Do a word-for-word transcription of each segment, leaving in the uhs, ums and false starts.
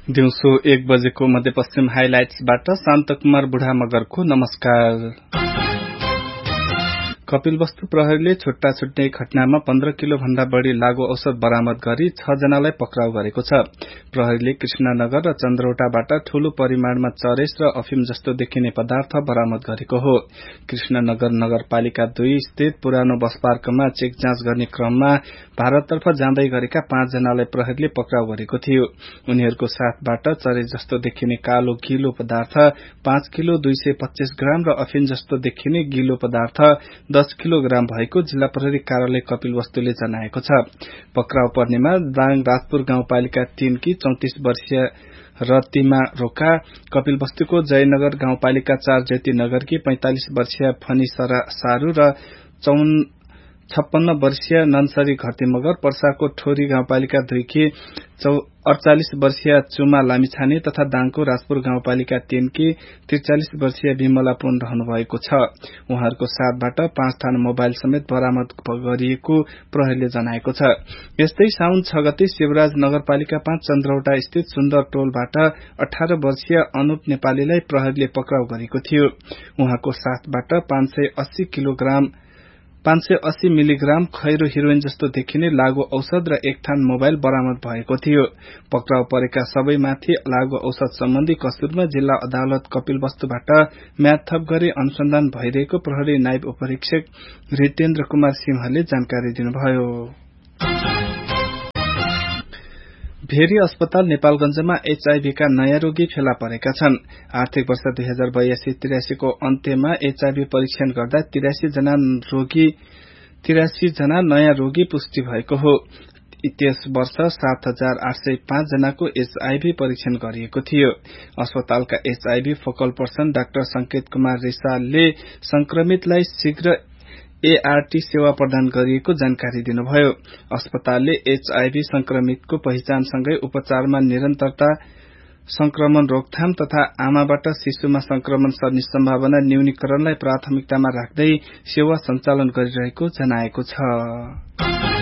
दिउँसो एक बजेको मध्यपश्चिम हाइलाइट्सबाट शान्त कुमार बुढा मगरको नमस्कार। कपिलवस्तु प्रहरीले छुट्टा छुट्टै घटनामा पन्ध्र किलो भन्दा बढ़ी लागू औषध बरामद गरी छ जनालाई पक्राउ गरेको छ। प्रहरीले कृष्णनगर र चन्द्रौटाबाट ठूलो परिमाणमा चरेस र अफिम जस्तो देखिने पदार्थ बरामद गरेको हो। कृष्णनगर नगरपालिका दुई स्थित पुरानो बस पार्कमा चेक जाँच गर्ने क्रममा भारततर्फ जाँदै गरेका पाँच जनालाई प्रहरीले पक्राउ गरेको थियो। उनीहरूको साथबाट चरेस जस्तो देखिने कालो गिलो पदार्थ पाँच किलो दुई सय पच्चीस ग्राम र अफिम जस्तो देखिने गिलो पदार्थ दस किलोग्राम भएको जिल्ला प्रहरी कार्यालय कपिलवस्तुले जनाएको छ। पक्राउ पर्नेमा दाङ राजपुर गाउँपालिका तीन की चौतिस वर्षीय रतिमा रोका, कपिलवस्तुको जयनगर गाउँपालिका चार ज्योति नगरकी पैंतालिस वर्षीय फनी सारू र चौन छप्पन्न वर्षीय नन्सरी घरती मगर, पर्साको ठोरी गाउँपालिका दुई की अड़चालिस वर्षीय चुमा लामिछाने तथा दाङको राजपुर गाउँपालिका तीन की त्रिचालिस वर्षीय विमला पुन रहनु भएको छ। उहाँहरूको साथबाट पाँच थान मोबाइल समेत बरामद गरिएको प्रहरीले जनाएको छ। यस्तै साउन छ गते शिवराज नगरपालिका पाँच चन्द्रौटा स्थित सुन्दर टोलबाट अठार वर्षीय अनुप नेपालीलाई प्रहरीले पक्राउ गरेको थियो। उहाँको साथबाट पाँच सय अस्सी किलोग्राम पाँच सय अस्सी मिलिग्राम खैरो हिरोइन जस्तो देखिने लागू औषध र एक थान मोबाइल बरामद भएको थियो। पक्राउ परेका सबैमाथि लागू औषध सम्बन्धी कसुरमा जिल्ला अदालत कपिलवस्तुबाट म्याद थप गरी अनुसन्धान भइरहेको प्रहरी नायब उपरीक्षक रितेन्द्र कुमार सिंहले जानकारी दिनुभयो। भेरी अस्पताल नेपालगंजमा एचआईभी का नयाँ रोगी फेला परेका छन्। आर्थिक वर्ष दुई हजार बयासी तिरासी को अन्त्यमा एचआईभी परीक्षण गर्दा तिरासी जना रोगी तिरासी जना नयाँ रोगी पुष्टि भएको हो। त्यस वर्ष सात हजार आठ सय पाँच जनाको एचआईभी परीक्षण गरिएको थियो। अस्पतालका एचआईभी फोकल पर्सन डाक्टर संकेत कुमार रिसालले संक्रमितलाई शीघ्र एआरटी सेवा प्रदान गरिएको जानकारी दिनुभयो। अस्पतालले एचआईभी संक्रमितको पहिचानसँगै उपचारमा निरन्तरता, संक्रमण रोकथाम तथा आमाबाट शिशुमा संक्रमण सर्ने सम्भावना न्यूनीकरणलाई प्राथमिकतामा राख्दै सेवा सञ्चालन गरिरहेको जनाएको छ।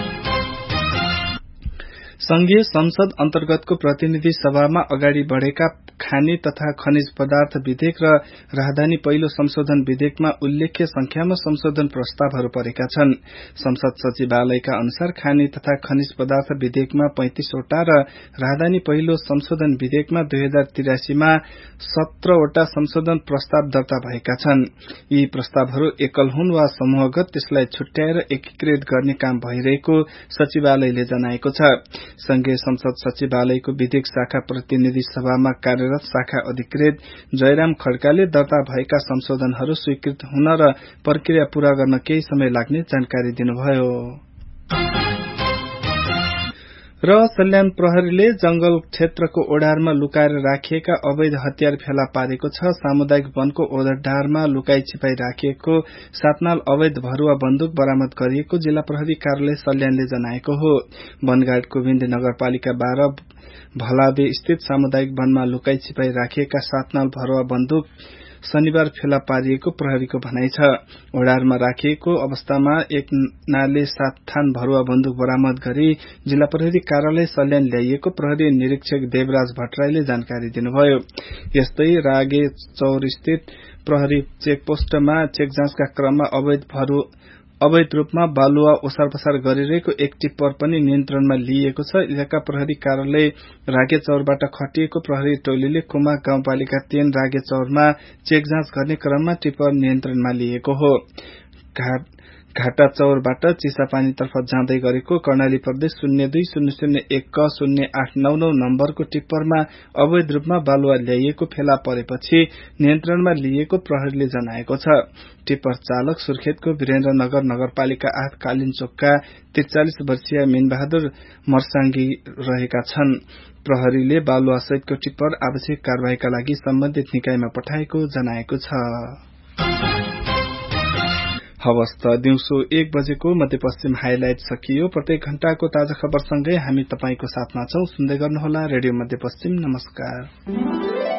संघीय संसद अन्तर्गतको प्रतिनिधि सभामा अगाडि बढ़ेका खानी तथा खनिज पदार्थ विधेयक र राजधानी पहिलो संशोधन विधेयकमा उल्लेख्य संख्यामा संशोधन प्रस्तावहरू परेका छन्। संसद सचिवालयका अनुसार खानी तथा खनिज पदार्थ विधेयकमा पैंतीसवटा र राजधानी पहिलो संशोधन विधेयकमा दुई हजार तिरासीमा सत्रवटा संशोधन प्रस्ताव दर्ता भएका छन्। यी प्रस्तावहरू एकल हुन् वा समूहगत त्यसलाई छुट्याएर एकीकृत गर्ने काम भइरहेको सचिवालयले जनाएको छ। संघीय संसद सचिवालयको विधेयक शाखा प्रतिनिधि सभामा कार्यरत शाखा अधिकृत जयराम खड्काले दर्ता भएका संशोधनहरू स्वीकृत हुन र प्रक्रिया पूरा गर्न केही समय लाग्ने जानकारी दिनुभयो। र सल्यान प्रहरीले जंगल क्षेत्रको ओडारमा लुकाएर राखिएका अवैध हतियार फेला पारेको छ। सामुदायिक वनको ओडारमा लुकाई छिपाई राखिएको सातनाल अवैध भरुवा बन्दुक बरामद गरिएको जिल्ला प्रहरी कार्यालय सल्यानले जनाएको हो। वनगाड गोविन्द नगरपालिका बाह्र भलाबे स्थित सामुदायिक वनमा लुकाई छिपाई राखिएका सातनाल भरुवा बन्दुक शनिबार फेला पारिएको प्रहरीको भनाइ छ। ओडारमा राखिएको अवस्थामा एक नाले सात थान भरुवा बन्दुक बरामद गरी जिल्ला प्रहरी कार्यालय सल्यान ल्याइएको प्रहरी निरीक्षक देवराज भट्टराईले जानकारी दिनुभयो। यस्तै रागे चौर स्थित प्रहरी चेकपोस्टमा चेक जाँचका क्रममा अवैध भरु अवैध रूपमा बालुवा ओसार पसार गरिरहेको एक टिप्पर पनि नियन्त्रणमा लिइएको छ। इलाका प्रहरी कार्यालय रागे चौरबाट खटिएको प्रहरी टोलीले कुमा गाउँपालिका तीन रागे चौरमा चेक जाँच गर्ने क्रममा टिप्पर नियन्त्रणमा लिएको हो। घाटा चौरबाट चिसापानीतर्फ जाँदै गरेको कर्णाली प्रदेश शून्य दुई शून्य शून्य एक क शून्य आठ नौ नौ नम्बरको टिप्परमा अवैध रूपमा बालुवा ल्याइएको फेला परेपछि नियन्त्रणमा लिएको प्रहरीले जनाएको छ। टिप्पर चालक सुर्खेतको वीरेन्द्रनगर नगरपालिका आठ कालिनचोकका त्रिचालिस वर्षीय मीनबहादुर मर्साङ्गी रहेका छन्। प्रहरीले बालुवा सहितको टिप्पर आवश्यक कार्यवाहीका लागि सम्बन्धित निकायमा पठाएको जनाएको छ। हवस् त दिउँसो एक बजेको मध्यपश्चिम हाइलाइट सकियो। प्रत्येक घण्टाको ताजा खबरसँगै हामी तपाईंको साथमा छौं। सुन्दै गर्नुहोला रेडियो मध्यपश्चिम। नमस्कार।